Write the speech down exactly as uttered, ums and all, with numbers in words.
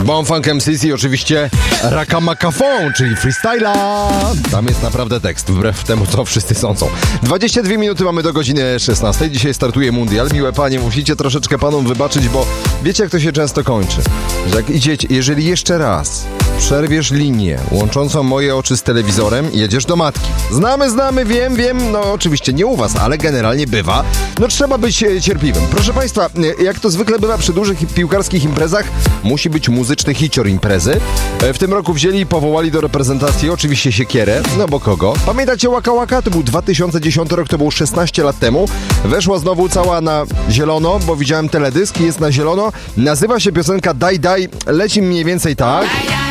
Bone Funk M C i oczywiście Rakamakafon, czyli freestyla. Tam jest naprawdę tekst, wbrew temu, co wszyscy sądzą. dwadzieścia dwie minuty mamy do godziny szesnastej. Dzisiaj startuje mundial. Miłe panie, musicie troszeczkę panom wybaczyć, bo wiecie, jak to się często kończy. Że jak idziecie, jeżeli jeszcze raz przerwiesz linię łączącą moje oczy z telewizorem, jedziesz do matki. Znamy, znamy, wiem, wiem, no oczywiście nie u was, ale generalnie bywa. No trzeba być cierpliwym. Proszę państwa, jak to zwykle bywa przy dużych piłkarskich imprezach, musi być muzyczny hicior imprezy. W tym roku wzięli i powołali do reprezentacji oczywiście Siekierę, no bo kogo? Pamiętacie Waka Waka? To był dwa tysiące dziesiąty rok, to było szesnaście lat temu. Weszła znowu cała na zielono, bo widziałem teledysk i jest na zielono. Nazywa się piosenka Daj Daj, leci mniej więcej tak.